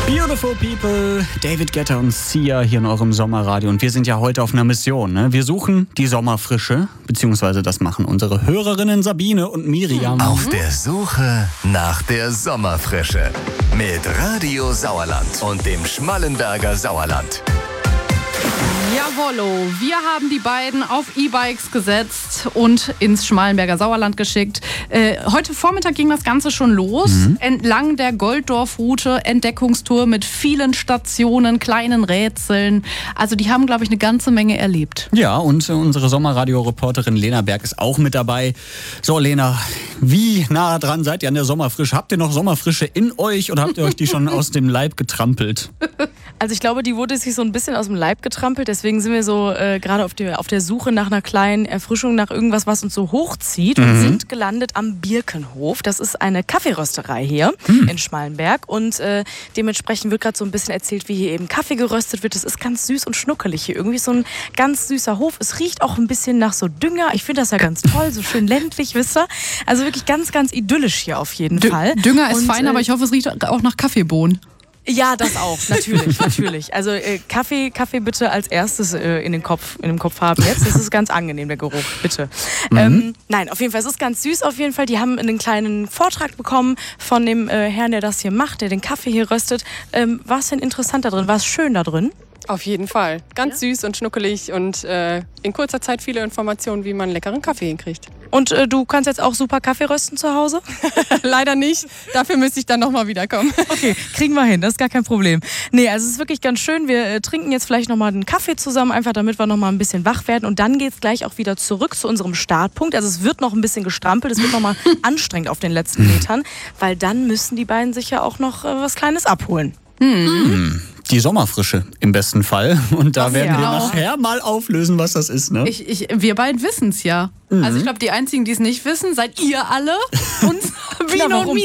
Beautiful People, David Guetta und Sia hier in eurem Sommerradio. Und wir sind ja heute auf einer Mission. Ne? Wir suchen die Sommerfrische, beziehungsweise das machen unsere Hörerinnen Sabine und Miriam. Auf der Suche nach der Sommerfrische mit Radio Sauerland und dem Schmallenberger Sauerland. Jawollo, wir haben die beiden auf E-Bikes gesetzt und ins Schmallenberger Sauerland geschickt. Heute Vormittag ging das Ganze schon los. Entlang der Golddorf-Route, Entdeckungstour mit vielen Stationen, kleinen Rätseln. Also die haben, glaube ich, eine ganze Menge erlebt. Ja, und unsere Sommerradio-Reporterin Lena Berg ist auch mit dabei. So, Lena, wie nah dran seid ihr an der Sommerfrische? Habt ihr noch Sommerfrische in euch oder habt ihr euch die schon aus dem Leib getrampelt? Also ich glaube, die wurde sich so ein bisschen aus dem Leib getrampelt. Deswegen sind wir so gerade auf der Suche nach einer kleinen Erfrischung, nach irgendwas, was uns so hochzieht. Und sind gelandet am Birkenhof. Das ist eine Kaffeerösterei hier in Schmallenberg. Und dementsprechend wird gerade so ein bisschen erzählt, wie hier eben Kaffee geröstet wird. Das ist ganz süß und schnuckelig hier. Irgendwie so ein ganz süßer Hof. Es riecht auch ein bisschen nach so Dünger. Ich finde das ja ganz toll, so schön ländlich, wisst ihr? Also wirklich ganz, ganz idyllisch hier auf jeden Fall. Dünger ist fein, aber ich hoffe, es riecht auch nach Kaffeebohnen. Ja, das auch, natürlich. Also Kaffee bitte als erstes in dem Kopf haben jetzt. Das ist ganz angenehm, der Geruch, bitte. Nein, auf jeden Fall, es ist ganz süß auf jeden Fall. Die haben einen kleinen Vortrag bekommen von dem Herrn, der das hier macht, der den Kaffee hier röstet. War es denn interessant da drin? War es schön da drin? Auf jeden Fall. Ganz süß und schnuckelig und in kurzer Zeit viele Informationen, wie man leckeren Kaffee hinkriegt. Und du kannst jetzt auch super Kaffee rösten zu Hause? Leider nicht. Dafür müsste ich dann nochmal wiederkommen. Okay, kriegen wir hin. Das ist gar kein Problem. Nee, also es ist wirklich ganz schön. Wir trinken jetzt vielleicht nochmal einen Kaffee zusammen, einfach damit wir nochmal ein bisschen wach werden. Und dann geht es gleich auch wieder zurück zu unserem Startpunkt. Also es wird noch ein bisschen gestrampelt. Es wird nochmal anstrengend auf den letzten Metern. Weil dann müssen die beiden sich ja auch noch was Kleines abholen. Die Sommerfrische im besten Fall. Und da werden wir nachher mal auflösen, was das ist. Ne? Wir beiden wissen es ja. Also ich glaube, die einzigen, die es nicht wissen, seid ihr alle und Sabine und